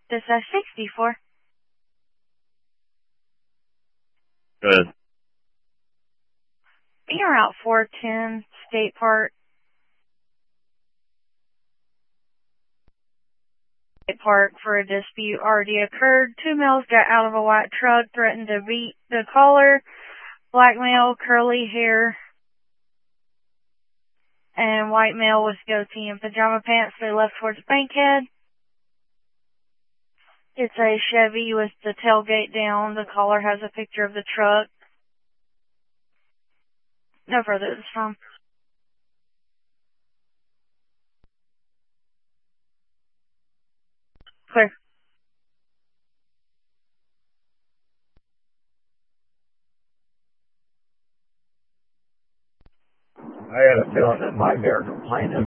This is 64. Good. You're out 410 State Park. State Park for a dispute already occurred. 2 males got out of a white truck, threatened to beat the caller. Black male, curly hair, and white male with goatee and pajama pants. They left towards Bankhead. It's a Chevy with the tailgate down. The caller has a picture of the truck. No further this time. Clear. I had a feeling that my bear complained